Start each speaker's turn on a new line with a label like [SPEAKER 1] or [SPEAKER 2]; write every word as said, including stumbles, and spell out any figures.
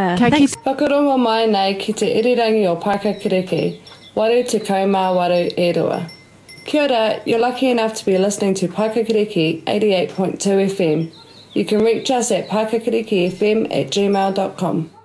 [SPEAKER 1] Yeah.
[SPEAKER 2] Ka
[SPEAKER 1] Thanks.
[SPEAKER 3] Whakarongo mai nei ki te irirangi o Pakakiriki, waru te kaumā waru e rua. Kia ora, you're lucky enough to be listening to Pakakiriki eighty-eight point two F M. You can reach us at pakakirikifm at gmail dot com.